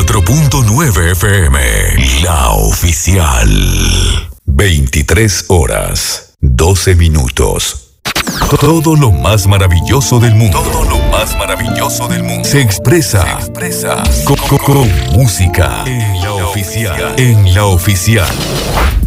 94.9 FM, la oficial. 23 horas, 12 minutos. Todo lo más maravilloso del mundo. Todo lo más maravilloso del mundo. Se expresa con música. En la oficial. En la oficial.